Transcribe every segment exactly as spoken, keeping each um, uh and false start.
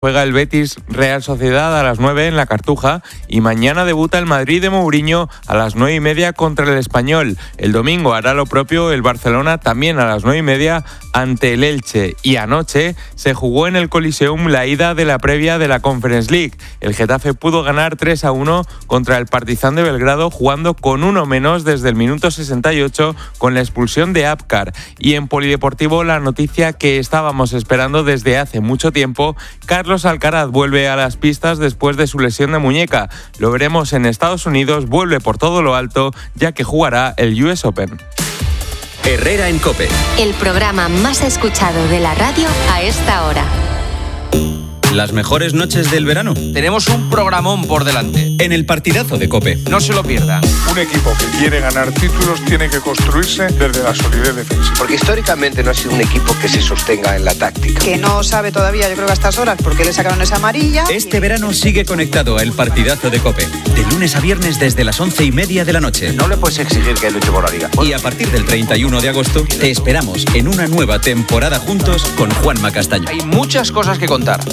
Juega el Betis Real Sociedad a las nueve en la Cartuja y mañana debuta el Madrid de Mourinho a las nueve y media contra el Español. El domingo hará lo propio el Barcelona también a las nueve y media ante el Elche. Y anoche se jugó en el Coliseum la ida de la previa de la Conference League. El Getafe pudo ganar tres a uno contra el Partizan de Belgrado jugando con uno menos desde el minuto sesenta y ocho con la expulsión de Apcar. Y en Polideportivo la noticia que estábamos esperando desde hace mucho tiempo: Carlos Carlos Alcaraz vuelve a las pistas después de su lesión de muñeca. Lo veremos en Estados Unidos, vuelve por todo lo alto, ya que jugará el U S Open. Herrera en COPE. El programa más escuchado de la radio a esta hora. Las mejores noches del verano. Tenemos un programón por delante. En el partidazo de COPE. No se lo pierdan. Un equipo que quiere ganar títulos tiene que construirse desde la solidez defensiva. Porque históricamente no ha sido un equipo que se sostenga en la táctica. Que no sabe todavía, yo creo que a estas horas, porque le sacaron esa amarilla. Este verano sigue conectado a el partidazo de COPE. De lunes a viernes desde las once y media de la noche. No le puedes exigir que luche por la liga. Y a partir del treinta y uno de agosto te esperamos en una nueva temporada juntos con Juanma Castaño. Hay muchas cosas que contar.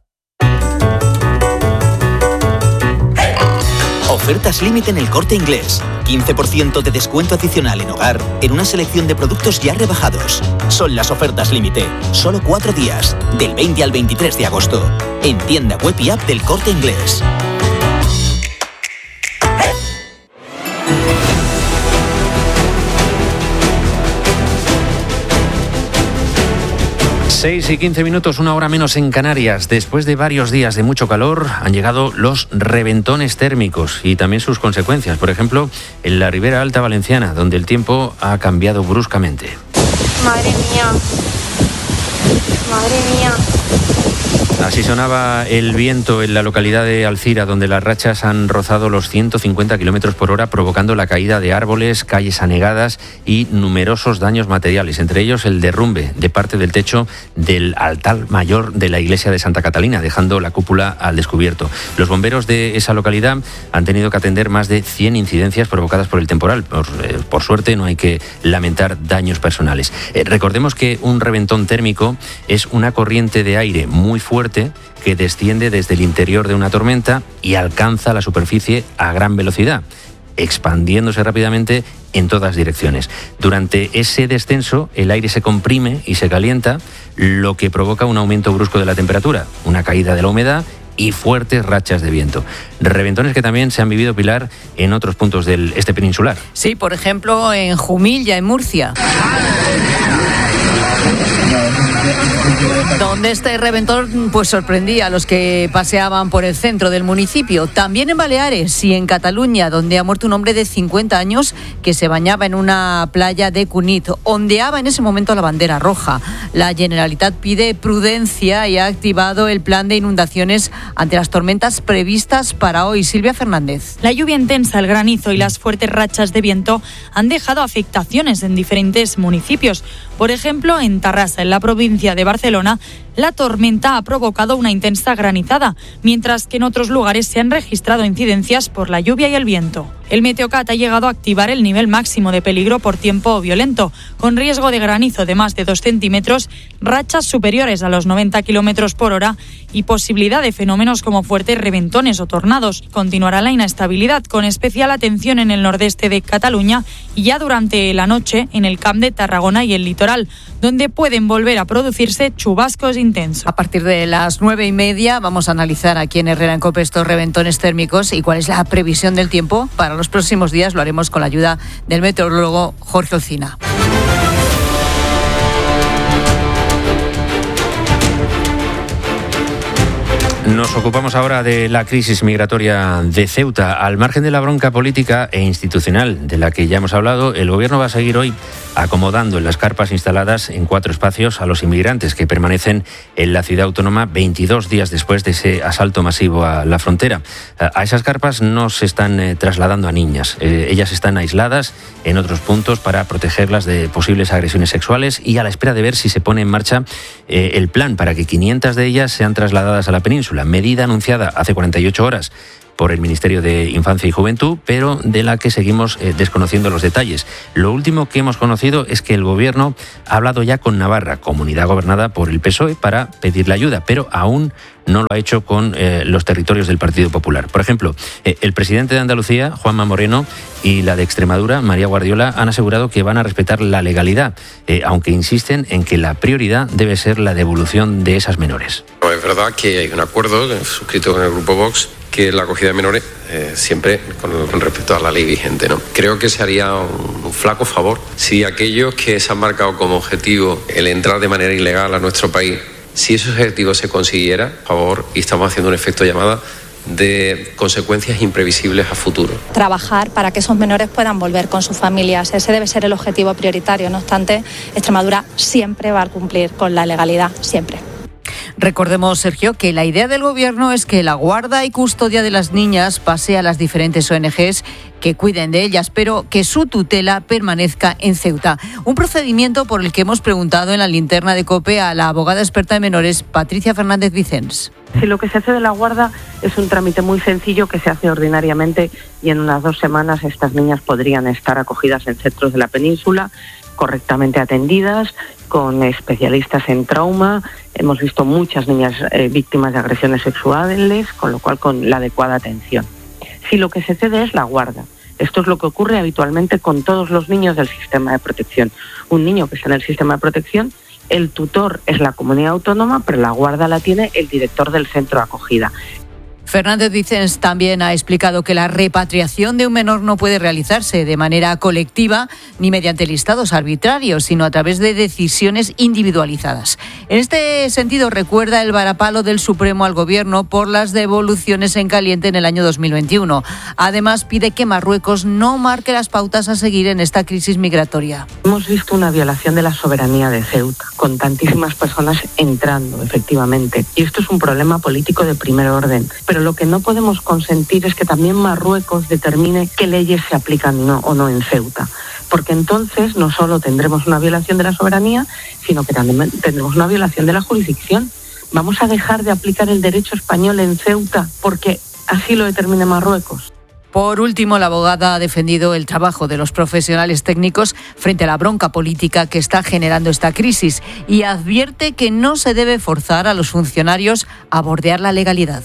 Ofertas límite en El Corte Inglés. quince por ciento de descuento adicional en hogar en una selección de productos ya rebajados. Son las ofertas límite. Solo cuatro días, del veinte al veintitrés de agosto. En tienda web y app del Corte Inglés. seis y quince minutos, una hora menos en Canarias. Después de varios días de mucho calor, han llegado los reventones térmicos y también sus consecuencias. Por ejemplo, en la Ribera Alta Valenciana, donde el tiempo ha cambiado bruscamente. Madre mía. Madre mía. Así sonaba el viento en la localidad de Alcira, donde las rachas han rozado los ciento cincuenta kilómetros por hora, provocando la caída de árboles, calles anegadas y numerosos daños materiales, entre ellos el derrumbe de parte del techo del altar mayor de la iglesia de Santa Catalina, dejando la cúpula al descubierto. Los bomberos de esa localidad han tenido que atender más de cien incidencias provocadas por el temporal. Por, eh, por suerte no hay que lamentar daños personales. Eh, recordemos que un reventón térmico es una corriente de aire muy fuerte que desciende desde el interior de una tormenta y alcanza la superficie a gran velocidad, expandiéndose rápidamente en todas direcciones. Durante ese descenso, el aire se comprime y se calienta, lo que provoca un aumento brusco de la temperatura, una caída de la humedad y fuertes rachas de viento. Reventones que también se han vivido, Pilar, en otros puntos del este peninsular. Sí, por ejemplo, en Jumilla, en Murcia, donde este reventón pues sorprendía a los que paseaban por el centro del municipio. También en Baleares y en Cataluña, donde ha muerto un hombre de cincuenta años que se bañaba en una playa de Cunit. Ondeaba en ese momento la bandera roja. La Generalitat pide prudencia y ha activado el plan de inundaciones ante las tormentas previstas para hoy. Silvia Fernández. La lluvia intensa, el granizo y las fuertes rachas de viento han dejado afectaciones en diferentes municipios. Por ejemplo, en Tarrasa, en la provincia de Barcelona, la tormenta ha provocado una intensa granizada, mientras que en otros lugares se han registrado incidencias por la lluvia y el viento. El Meteocat ha llegado a activar el nivel máximo de peligro por tiempo violento, con riesgo de granizo de más de dos centímetros, rachas superiores a los noventa kilómetros por hora y posibilidad de fenómenos como fuertes reventones o tornados. Continuará la inestabilidad, con especial atención en el nordeste de Cataluña y ya durante la noche en el Camp de Tarragona y el litoral, donde pueden volver a producirse chubascos intensos. A partir de las nueve y media vamos a analizar aquí en Herrera en COPE estos reventones térmicos y cuál es la previsión del tiempo para los próximos días. Lo haremos con la ayuda del meteorólogo Jorge Olcina. Nos ocupamos ahora de la crisis migratoria de Ceuta. Al margen de la bronca política e institucional de la que ya hemos hablado, el Gobierno va a seguir hoy acomodando en las carpas instaladas en cuatro espacios a los inmigrantes que permanecen en la ciudad autónoma veintidós días después de ese asalto masivo a la frontera. A esas carpas no se están eh, trasladando a niñas. Eh, ellas están aisladas en otros puntos para protegerlas de posibles agresiones sexuales y a la espera de ver si se pone en marcha eh, el plan para que quinientas de ellas sean trasladadas a la península, medida anunciada hace cuarenta y ocho horas por el Ministerio de Infancia y Juventud, pero de la que seguimos eh, desconociendo los detalles. Lo último que hemos conocido es que el Gobierno ha hablado ya con Navarra, comunidad gobernada por el P S O E, para pedirle ayuda, pero aún no lo ha hecho con eh, los territorios del Partido Popular. Por ejemplo, eh, el presidente de Andalucía, Juanma Moreno, y la de Extremadura, María Guardiola, han asegurado que van a respetar la legalidad, eh, aunque insisten en que la prioridad debe ser la devolución de esas menores. Es verdad que hay un acuerdo suscrito con el Grupo Vox, que la acogida de menores eh, siempre con, con respecto a la ley vigente, ¿no? Creo que se haría un, un flaco favor si aquellos que se han marcado como objetivo el entrar de manera ilegal a nuestro país, si ese objetivo se consiguiera, por favor, y estamos haciendo un efecto llamada de consecuencias imprevisibles a futuro. Trabajar para que esos menores puedan volver con sus familias. Ese debe ser el objetivo prioritario. No obstante, Extremadura siempre va a cumplir con la legalidad, siempre. Recordemos, Sergio, que la idea del Gobierno es que la guarda y custodia de las niñas pase a las diferentes O N Ges que cuiden de ellas, pero que su tutela permanezca en Ceuta. Un procedimiento por el que hemos preguntado en la linterna de COPE a la abogada experta en menores, Patricia Fernández Vicens. Si lo que se hace de la guarda es un trámite muy sencillo que se hace ordinariamente y en unas dos semanas estas niñas podrían estar acogidas en centros de la península, correctamente atendidas, con especialistas en trauma. Hemos visto muchas niñas eh, víctimas de agresiones sexuales, con lo cual con la adecuada atención. Si lo que se cede es la guarda, esto es lo que ocurre habitualmente con todos los niños del sistema de protección. Un niño que está en el sistema de protección, el tutor es la comunidad autónoma, pero la guarda la tiene el director del centro de acogida. Fernández Vicens también ha explicado que la repatriación de un menor no puede realizarse de manera colectiva ni mediante listados arbitrarios, sino a través de decisiones individualizadas. En este sentido, recuerda el varapalo del Supremo al Gobierno por las devoluciones en caliente en el año dos mil veintiuno. Además, pide que Marruecos no marque las pautas a seguir en esta crisis migratoria. Hemos visto una violación de la soberanía de Ceuta, con tantísimas personas entrando, efectivamente. Y esto es un problema político de primer orden. Pero lo que no podemos consentir es que también Marruecos determine qué leyes se aplican no, o no en Ceuta, porque entonces no solo tendremos una violación de la soberanía, sino que también tendremos una violación de la jurisdicción. Vamos a dejar de aplicar el derecho español en Ceuta porque así lo determine Marruecos. Por último, la abogada ha defendido el trabajo de los profesionales técnicos frente a la bronca política que está generando esta crisis y advierte que no se debe forzar a los funcionarios a bordear la legalidad.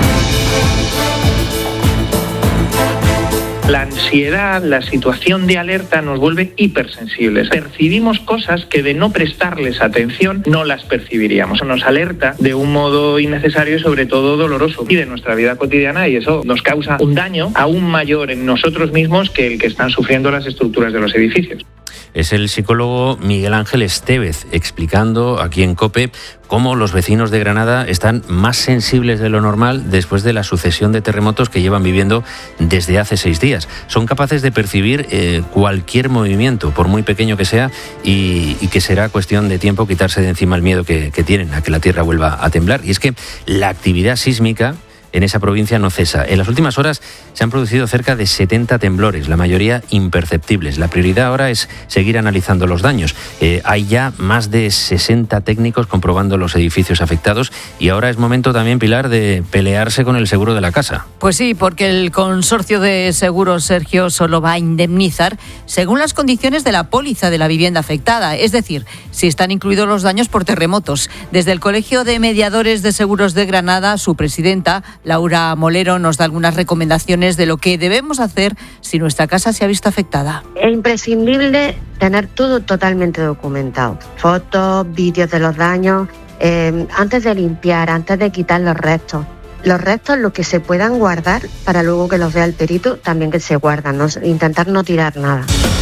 La ansiedad, la situación de alerta nos vuelve hipersensibles. Percibimos cosas que de no prestarles atención no las percibiríamos. Nos alerta de un modo innecesario y sobre todo doloroso y de nuestra vida cotidiana, y eso nos causa un daño aún mayor en nosotros mismos que el que están sufriendo las estructuras de los edificios. Es el psicólogo Miguel Ángel Estevez explicando aquí en COPE cómo los vecinos de Granada están más sensibles de lo normal después de la sucesión de terremotos que llevan viviendo desde hace seis días. Son capaces de percibir eh, cualquier movimiento, por muy pequeño que sea, y, y que será cuestión de tiempo quitarse de encima el miedo que, que tienen a que la tierra vuelva a temblar. Y es que la actividad sísmica en esa provincia no cesa. En las últimas horas se han producido cerca de setenta temblores, la mayoría imperceptibles. La prioridad ahora es seguir analizando los daños. Eh, hay ya más de sesenta técnicos comprobando los edificios afectados y ahora es momento también, Pilar, de pelearse con el seguro de la casa. Pues sí, porque el consorcio de seguros, Sergio, solo va a indemnizar según las condiciones de la póliza de la vivienda afectada, es decir, si están incluidos los daños por terremotos. Desde el Colegio de Mediadores de Seguros de Granada, su presidenta, Laura Molero, nos da algunas recomendaciones de lo que debemos hacer si nuestra casa se ha visto afectada. Es imprescindible tener todo totalmente documentado. Fotos, vídeos de los daños, eh, antes de limpiar, antes de quitar los restos. Los restos, los que se puedan guardar, para luego que los vea el perito, también que se guardan. No, intentar no tirar nada.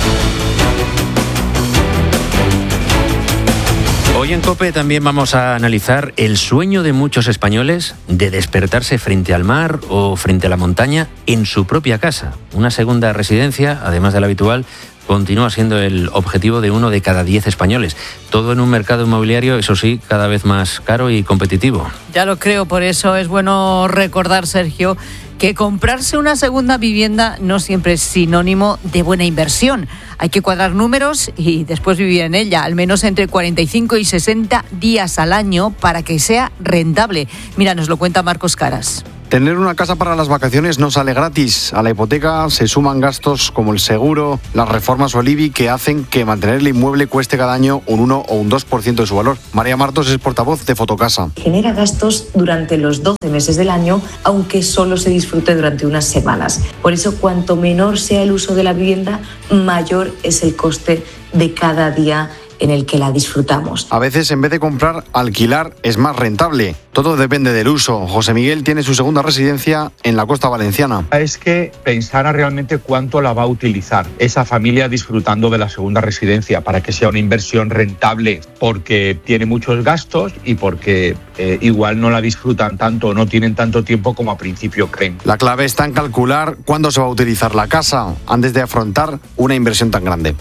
Hoy en COPE también vamos a analizar el sueño de muchos españoles de despertarse frente al mar o frente a la montaña en su propia casa. Una segunda residencia, además de la habitual, continúa siendo el objetivo de uno de cada diez españoles. Todo en un mercado inmobiliario, eso sí, cada vez más caro y competitivo. Ya lo creo, por eso es bueno recordar, Sergio, que comprarse una segunda vivienda no siempre es sinónimo de buena inversión. Hay que cuadrar números y después vivir en ella, al menos entre cuarenta y cinco y sesenta días al año para que sea rentable. Mira, nos lo cuenta Marcos Caras. Tener una casa para las vacaciones no sale gratis. A la hipoteca se suman gastos como el seguro, las reformas o el I B I que hacen que mantener el inmueble cueste cada año un uno o un dos por ciento de su valor. María Martos es portavoz de Fotocasa. Genera gastos durante los doce meses del año, aunque solo se disfrute durante unas semanas. Por eso, cuanto menor sea el uso de la vivienda, mayor es el coste de cada día en el que la disfrutamos. A veces, en vez de comprar, alquilar es más rentable. Todo depende del uso. José Miguel tiene su segunda residencia en la Costa Valenciana. Es que pensara realmente cuánto la va a utilizar esa familia disfrutando de la segunda residencia para que sea una inversión rentable, porque tiene muchos gastos y porque eh, igual no la disfrutan tanto o no tienen tanto tiempo como a principio creen. La clave está en calcular cuándo se va a utilizar la casa antes de afrontar una inversión tan grande.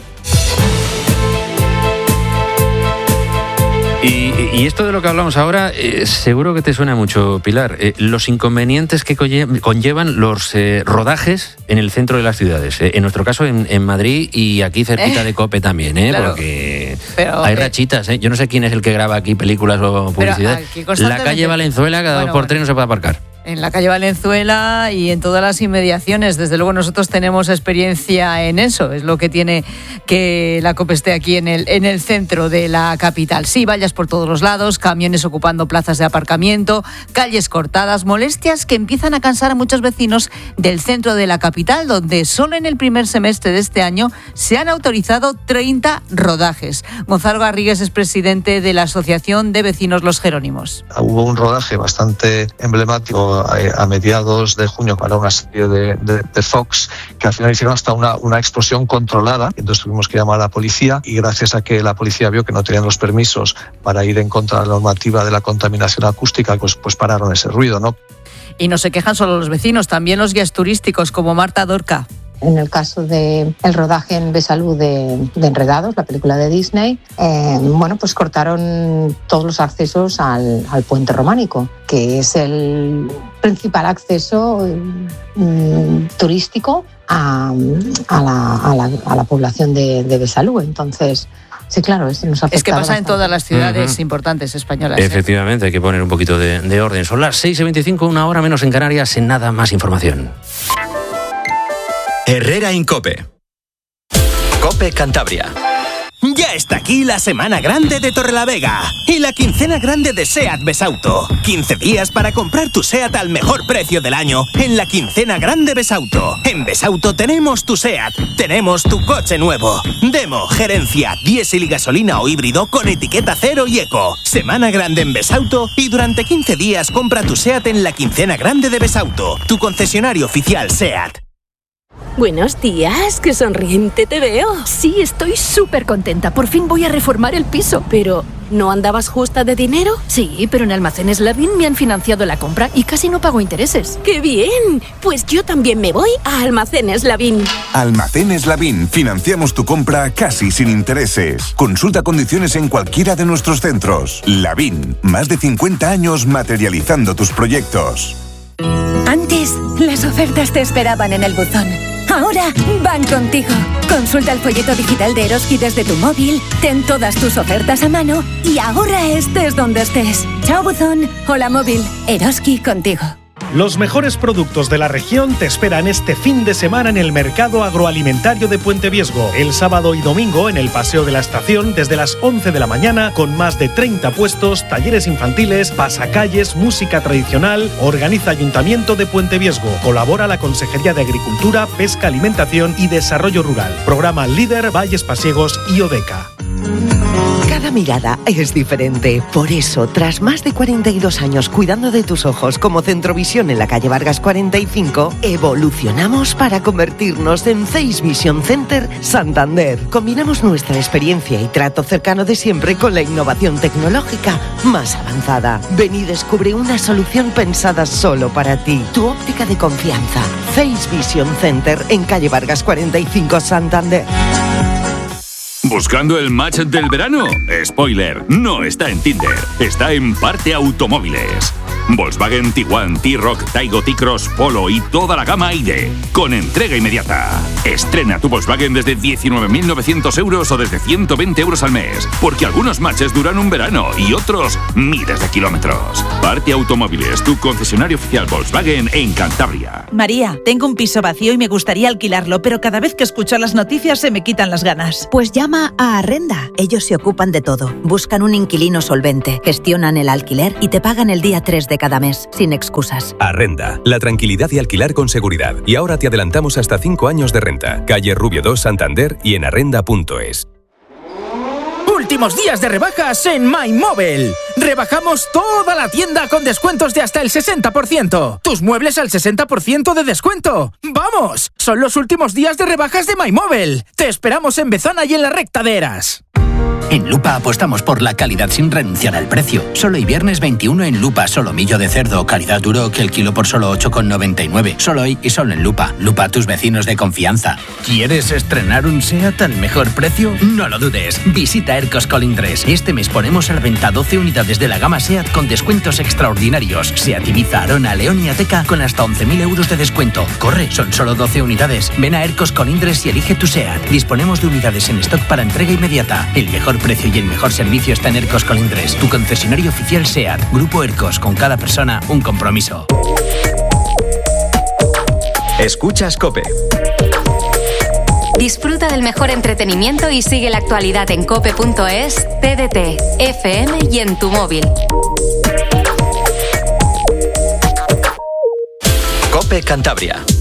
Y, y esto de lo que hablamos ahora, eh, seguro que te suena mucho, Pilar. Eh, los inconvenientes que conllevan los eh, rodajes en el centro de las ciudades. Eh, en nuestro caso, en, en Madrid y aquí cerquita eh, de COPE también, ¿eh? Claro, porque pero, hay rachitas. ¿eh? Yo no sé quién es el que graba aquí películas o publicidad. La calle Valenzuela, cada bueno, dos por tres no se puede aparcar. En la calle Valenzuela y en todas las inmediaciones. Desde luego nosotros tenemos experiencia en eso. Es lo que tiene que la COPE esté aquí en el, en el centro de la capital. Sí, vallas por todos los lados, camiones ocupando plazas de aparcamiento, calles cortadas, molestias que empiezan a cansar a muchos vecinos del centro de la capital, donde solo en el primer semestre de este año se han autorizado treinta rodajes. Gonzalo Garrigues es presidente de la Asociación de Vecinos Los Jerónimos. Hubo un rodaje bastante emblemático a mediados de junio para una serie de, de, de Fox que al final hicieron hasta una, una explosión controlada. Entonces tuvimos que llamar a la policía y gracias a que la policía vio que no tenían los permisos para ir en contra de la normativa de la contaminación acústica, pues, pues pararon ese ruido, ¿no? Y no se quejan solo los vecinos, también los guías turísticos como Marta Dorca. En el caso del rodaje en Besalú de, de Enredados, la película de Disney, eh, bueno, pues cortaron todos los accesos al, al puente románico, que es el principal acceso mm, turístico a, a, la, a, la, a la población de, de Besalú. Entonces, sí, claro, esto nos ha afectado. Es que pasa bastante en todas las ciudades uh-huh. importantes españolas. Efectivamente, ¿eh? hay que poner un poquito de, de orden. Son las seis y veinticinco, una hora menos en Canarias, en nada más información. Herrera en COPE. COPE Cantabria. Ya está aquí la Semana Grande de Torrelavega y la Quincena Grande de SEAT Besauto. quince días para comprar tu SEAT al mejor precio del año en la Quincena Grande Besauto. En Besauto tenemos tu SEAT, tenemos tu coche nuevo. Demo, gerencia, diésel y gasolina o híbrido con etiqueta cero y eco. Semana Grande en Besauto y durante quince días compra tu SEAT en la Quincena Grande de Besauto, tu concesionario oficial SEAT. Buenos días, qué sonriente te veo. Sí, estoy súper contenta. Por fin voy a reformar el piso. Pero, ¿no andabas justa de dinero? Sí, pero en Almacenes Lavín me han financiado la compra y casi no pago intereses. ¡Qué bien! Pues yo también me voy a Almacenes Lavín. Almacenes Lavín. Financiamos tu compra casi sin intereses. Consulta condiciones en cualquiera de nuestros centros. Lavín. Más de cincuenta años materializando tus proyectos. Antes, las ofertas te esperaban en el buzón. Ahora van contigo. Consulta el folleto digital de Eroski desde tu móvil, ten todas tus ofertas a mano y ahorra estés donde estés. Chao buzón, hola móvil, Eroski contigo. Los mejores productos de la región te esperan este fin de semana en el Mercado Agroalimentario de Puente Viesgo. El sábado y domingo en el Paseo de la Estación desde las once de la mañana con más de treinta puestos, talleres infantiles, pasacalles, música tradicional. Organiza Ayuntamiento de Puente Viesgo. Colabora la Consejería de Agricultura, Pesca, Alimentación y Desarrollo Rural. Programa Líder, Valles Pasiegos y Odeca. Cada mirada es diferente. Por eso, tras más de cuarenta y dos años cuidando de tus ojos como Centrovisión en la calle Vargas cuarenta y cinco, evolucionamos para convertirnos en Face Vision Center Santander. Combinamos nuestra experiencia y trato cercano de siempre con la innovación tecnológica más avanzada. Ven y descubre una solución pensada solo para ti. Tu óptica de confianza. Face Vision Center en calle Vargas cuarenta y cinco, Santander. ¿Buscando el match del verano? Spoiler, no está en Tinder, está en Parte Automóviles. Volkswagen Tiguan, T-Roc, Taigo, T-Cross, Polo y toda la gama I D. Con entrega inmediata. Estrena tu Volkswagen desde diecinueve mil novecientos euros o desde ciento veinte euros al mes. Porque algunos matches duran un verano y otros miles de kilómetros. Parte Automóviles, tu concesionario oficial Volkswagen en Cantabria. María, tengo un piso vacío y me gustaría alquilarlo, pero cada vez que escucho las noticias se me quitan las ganas. Pues llama a Arrenda. Ellos se ocupan de todo. Buscan un inquilino solvente, gestionan el alquiler y te pagan el día tres de cada mes, sin excusas. Arrenda, la tranquilidad de alquilar con seguridad. Y ahora te adelantamos hasta cinco años de renta. Calle Rubio dos, Santander y en arrenda punto es. Últimos días de rebajas en MyMobile. Rebajamos toda la tienda con descuentos de hasta el sesenta por ciento. Tus muebles al sesenta por ciento de descuento. ¡Vamos! Son los últimos días de rebajas de MyMobile. Te esperamos en Bezana y en la recta de Eras. En Lupa apostamos por la calidad sin renunciar al precio. Solo hoy viernes veintiuno en Lupa, solomillo de cerdo, calidad duro, que el kilo por solo ocho con noventa y nueve. Solo hoy y solo en Lupa. Lupa, tus vecinos de confianza. ¿Quieres estrenar un SEAT al mejor precio? No lo dudes. Visita Ercos Colindres. Este mes ponemos a la venta doce unidades de la gama SEAT con descuentos extraordinarios. SEAT Ibiza, Arona, León y Ateca con hasta once mil euros de descuento. Corre, son solo doce unidades. Ven a Ercos Colindres y elige tu SEAT. Disponemos de unidades en stock para entrega inmediata. El mejor precio y el mejor servicio está en Ercos Colindres, tu concesionario oficial SEAT. Grupo Ercos, con cada persona un compromiso. Escuchas COPE. Disfruta del mejor entretenimiento y sigue la actualidad en cope punto es, T D T, F M y en tu móvil. COPE Cantabria.